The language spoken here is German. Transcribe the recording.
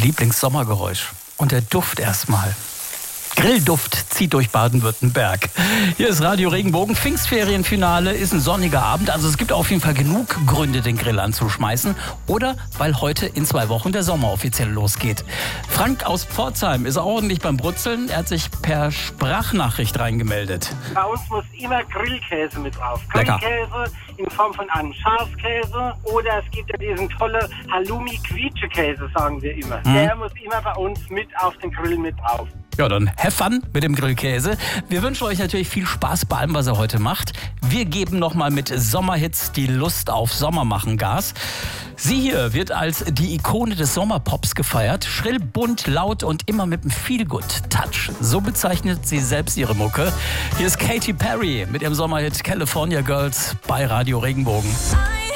Lieblingssommergeräusch. Und der Duft erstmal. Grillduft zieht durch Baden-Württemberg. Hier ist Radio Regenbogen. Pfingstferienfinale ist ein sonniger Abend. Also es gibt auf jeden Fall genug Gründe, den Grill anzuschmeißen. Oder weil heute in 2 Wochen der Sommer offiziell losgeht. Frank aus Pforzheim ist ordentlich beim Brutzeln. Er hat sich per Sprachnachricht reingemeldet. Bei uns muss immer Grillkäse mit drauf. Lecker. Grillkäse in Form von einem Schafskäse. Oder es gibt ja diesen tolle Halloumi-Quietschekäse, sagen wir immer. Der muss immer bei uns mit auf den Grill mit drauf. Ja, dann have fun mit dem Grillkäse. Wir wünschen euch natürlich viel Spaß bei allem, was ihr heute macht. Wir geben nochmal mit Sommerhits die Lust auf Sommermachen Gas. Sie hier wird als die Ikone des Sommerpops gefeiert. Schrill, bunt, laut und immer mit einem Feel-Good-Touch. So bezeichnet sie selbst ihre Mucke. Hier ist Katy Perry mit ihrem Sommerhit California Girls bei Radio Regenbogen.